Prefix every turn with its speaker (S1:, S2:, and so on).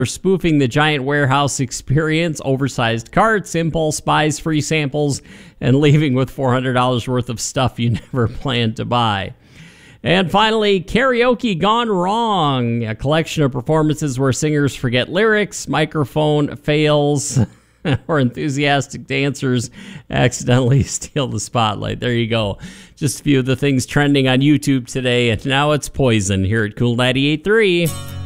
S1: spoofing the giant warehouse experience, oversized carts, impulse buys, free samples, and leaving with $400 worth of stuff you never planned to buy. And finally, Karaoke Gone Wrong, a collection of performances where singers forget lyrics, microphone fails, or enthusiastic dancers accidentally steal the spotlight. There you go. Just a few of the things trending on YouTube today, and now it's Poison here at Cool 98.3.